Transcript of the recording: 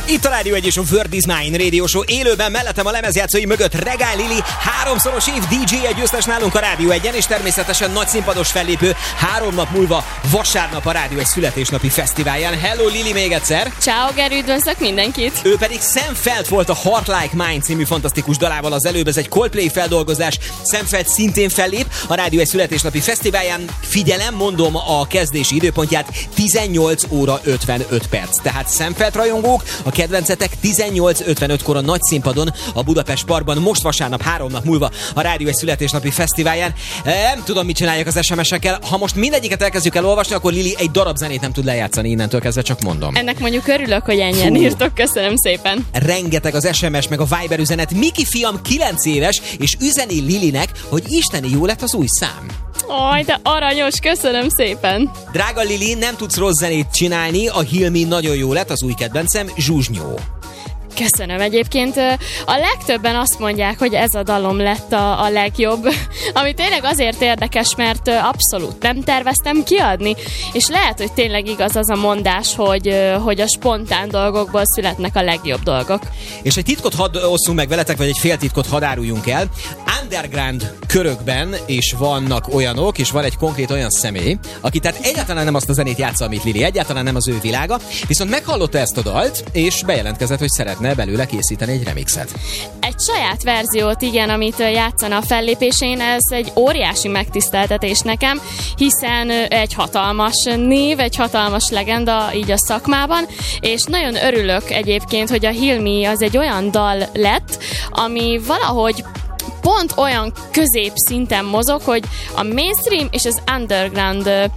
Itt a Rádió 1 és a Word is Mine Radio Show élőben, mellettem a lemezjátszói mögött Regál Lili, 3-szoros év DJ-je győztes nálunk a Rádió 1-en, és természetesen nagy színpados fellépő 3 nap múlva vasárnap a Rádió 1 születésnapi fesztiválján. Hello Lili még egyszer! Ciao Geri, üdvözlök mindenkit! Ő pedig Sam Feld volt a Heart Like Mine című fantasztikus dalával az előbb, ez egy Coldplay feldolgozás. Sam Feld szintén fellép a Rádió 1 születésnapi fesztiválján. Figyelem, mondom a kezdési időpontját, 18 óra 55 perc. Tehát Sam Feld rajongók, a kedvencetek 18:55-kor a nagy színpadon a Budapest Parkban, most vasárnap 3 nap múlva a Rádió 1 születésnapi fesztiválján. Nem tudom, mit csináljak az SMS-ekkel. Ha most mindegyiket elkezdjük elolvasni, akkor Lili egy darab zenét nem tud lejátszani innentől kezdve, csak mondom. Ennek mondjuk örülök, hogy ennyien írtok, köszönöm szépen. Rengeteg az SMS meg a Viber üzenet. Miki fiam 9 éves, és üzeni Lilinek, hogy isteni jó lett az új szám. Aj, de aranyos, köszönöm szépen. Drága Lili, nem tudsz rossz zenét csinálni, a Hilmi nagyon jó lett, az új kedvencem, Zsuzsnyó. Köszönöm. Egyébként a legtöbben azt mondják, hogy ez a dalom lett a legjobb, ami tényleg azért érdekes, mert abszolút nem terveztem kiadni, és lehet, hogy tényleg igaz az a mondás, hogy a spontán dolgokból születnek a legjobb dolgok. És egy titkot hadd osszunk meg veletek, vagy egy fél titkot hadd áruljunk el. Underground körökben is vannak olyanok, és van egy konkrét olyan személy, aki tehát egyáltalán nem azt a zenét játsza, amit Lili, egyáltalán nem az ő világa, viszont meghallotta ezt a dalt, és bejelentkezett, hogy szeretne belőle készíteni egy remixet. Egy saját verziót, igen, amit játszana a fellépésén, ez egy óriási megtiszteltetés nekem, hiszen egy hatalmas név, egy hatalmas legenda így a szakmában, és nagyon örülök egyébként, hogy a Hilmi az egy olyan dal lett, ami valahogy pont olyan középszinten mozog, hogy a mainstream és az underground